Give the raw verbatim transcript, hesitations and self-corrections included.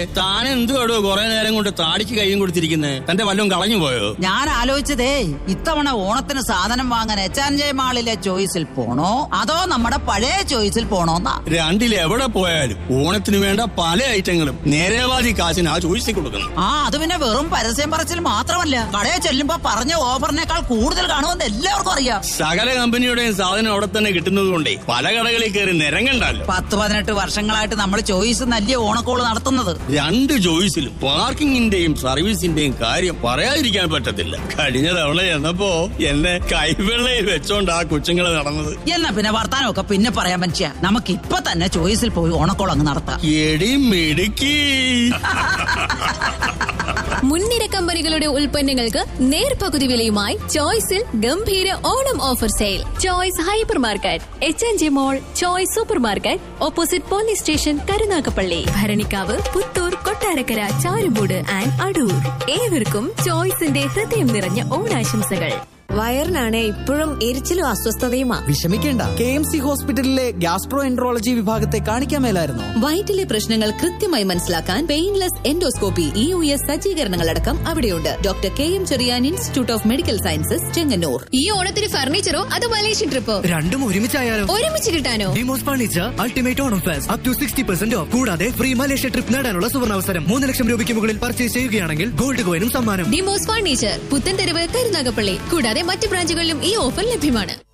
താൻ എന്തുവാടോ കുറെ നേരം കൊണ്ട് താടിക്ക് കൈയും കൊടുത്തിരിക്കുന്നേ? തന്റെ വല്ലതും കളഞ്ഞു പോയോ? ഞാൻ ആലോചിച്ചതേ ഇത്തവണ ഓണത്തിന് സാധനം വാങ്ങാൻ എച്ച് ആൻഡ് ജെ മാളിലെ ചോയ്സിൽ പോണോ അതോ നമ്മുടെ പഴയ ചോയ്സിൽ പോണോന്നാ. രണ്ടിൽ എവിടെ പോയാലും ഓണത്തിന് വേണ്ട പല ഐറ്റങ്ങളും നേരേവാദി കാശിന് ആ ചോയ്സിൽ കൊടുക്കുന്നു. ആ അത് പിന്നെ വെറും പരസ്യം പറച്ചിൽ മാത്രമല്ല, കടയിൽ ചെല്ലുമ്പോ പറഞ്ഞ ഓഫറിനേക്കാൾ കൂടുതൽ കാണുമെന്ന് എല്ലാവർക്കും അറിയാം. സകല കമ്പനിയുടെയും സാധനം അവിടെ തന്നെ കിട്ടുന്നത് കൊണ്ടേ പല കടകളിൽ കയറി നിരങ്ങണ്ടല്ലോ. പത്ത് പതിനെട്ട് വർഷങ്ങളായിട്ട് നമ്മൾ ചോയ്സ് നല്ല ഓണക്കോള് നടത്തുന്നത്. രണ്ട് ചോയ്സിലും പാർക്കിങ്ങിന്റെയും സർവീസിന്റെയും കാര്യം പറയാതിരിക്കാൻ പറ്റത്തില്ല. കഴിഞ്ഞ തവണ എന്നപ്പോ എന്നെ കൈവെള്ളയിൽ വെച്ചോണ്ട് ആ കൊച്ചുങ്ങള് നടന്നത്. എന്നാ പിന്നെ വർത്താനമൊക്കെ പിന്നെ പറയാൻ മനുഷ്യ, നമുക്ക് ഇപ്പൊ തന്നെ ചോയ്സിൽ പോയി ഓണക്കോൾ അങ്ങ് നടത്താം. എടി മിടുക്കി. മുൻനിര കമ്പനികളുടെ ഉൽപ്പന്നങ്ങൾക്ക് നേർപകുതി വിലയുമായി ചോയ്സിൽ ഗംഭീര Onam offer sale. Choice hyper market, H N G mall, choice super market, opposite police station, Karunagappally, Bharanikkavu, Puthur, Kottarakkara, Charummood and Adoor. ഏവർക്കും ചോയ്സിന്റെ ഹൃദയം നിറഞ്ഞ ഓണാശംസകൾ. വയറിനാണ് ഇപ്പോഴും എരിച്ചിലും അസ്വസ്ഥതയുമാ. വിഷമിക്കേണ്ട, കെ എം സി ഹോസ്പിറ്റലിലെ ഗ്യാസ്ട്രോ എൻട്രോളജി വിഭാഗത്തെ കാണിക്കാൻ മേലായിരുന്നോ? വയറ്റിലെ പ്രശ്നങ്ങൾ കൃത്യമായി മനസ്സിലാക്കാൻ painless endoscopy, E U S സജ്ജീകരണങ്ങളടക്കം അവിടെയുണ്ട്. Doctor K M Cherian institute of medical sciences, Chengannur. ഈ ഓണത്തിന് ഫർണിച്ചറോ അതോ മലേഷ്യൻ ട്രിപ്പോ? രണ്ടും ഒരുമിച്ചായാലോ? ഒരുമിച്ച് കിട്ടാനോ? Demos furniture ultimate Onam fest up to sixty percent of. കൂടാതെ ഫ്രീ മലേഷ്യ ട്രിപ്പ് നേടാനുള്ള സുവർണാവസരം. മൂന്ന് ലക്ഷം രൂപയ്ക്ക് മുകളിൽ പർച്ചേസ് ചെയ്യുകയാണെങ്കിൽ ഗോൾഡ് കോയിനും സമ്മാനം. ഡിമോസ് ഫർണിച്ചർ, പുത്തൻതെരുവ്, കരുനാഗപ്പള്ളി. കൂടാതെ മറ്റ് ബ്രാഞ്ചുകളിലും ഈ ഓഫർ ലഭ്യമാണ്.